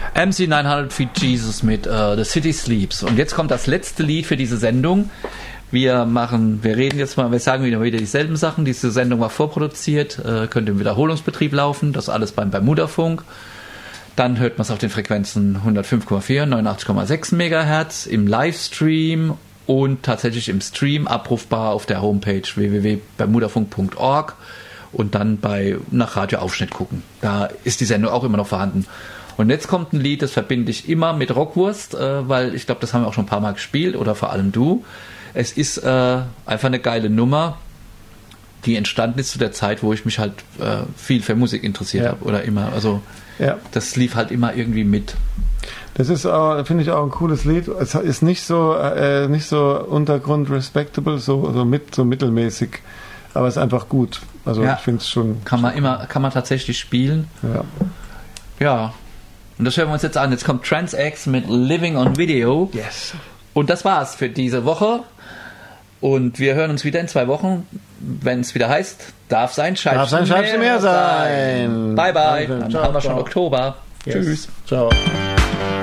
MC900 feat. Jesus mit The City Sleeps. Und jetzt kommt das letzte Lied für diese Sendung. Wir reden jetzt mal, wir sagen wieder dieselben Sachen. Diese Sendung war vorproduziert, könnte im Wiederholungsbetrieb laufen. Das alles beim Bermudafunk. Dann hört man es auf den Frequenzen 105,4, 89,6 Megahertz im Livestream und tatsächlich im Stream abrufbar auf der Homepage www.bermudafunk.org und dann nach Radioaufschnitt gucken. Da ist die Sendung auch immer noch vorhanden. Und jetzt kommt ein Lied, das verbinde ich immer mit Rockwurst, weil ich glaube, das haben wir auch schon ein paar Mal gespielt oder vor allem du. Es ist einfach eine geile Nummer, die entstanden ist zu der Zeit, wo ich mich halt viel für Musik interessiert habe oder immer. Also das lief halt immer irgendwie mit. Das ist, finde ich, auch ein cooles Lied. Es ist nicht so Untergrund respectable, so mittelmäßig, aber es ist einfach gut. Also ich finde es schon. Kann man tatsächlich spielen. Ja. Und das hören wir uns jetzt an. Jetzt kommt Trans-X mit Living on Video. Yes. Und das war's für diese Woche. Und wir hören uns wieder in 2 Wochen, wenn es wieder heißt, darf sein Scheibchen mehr sein. Bye, bye. Dann haben wir schon Oktober. Yes. Tschüss. Ciao.